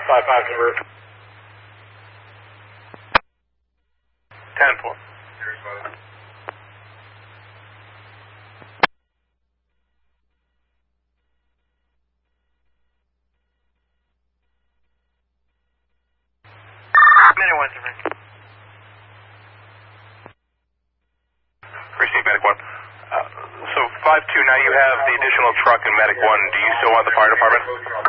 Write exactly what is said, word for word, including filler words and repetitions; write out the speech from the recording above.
five five to the roof. ten four. Medic one, different. Receive Medic one. Uh, so five two, now you have the additional truck in Medic one. Do you still want the fire department?